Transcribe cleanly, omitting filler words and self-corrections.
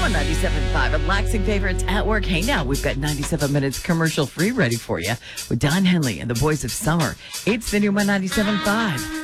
on 97.5. Relaxing favorites at work. Hey, now we've got 97 minutes commercial free ready for you with Don Henley and the Boys of Summer. It's the new 97.5.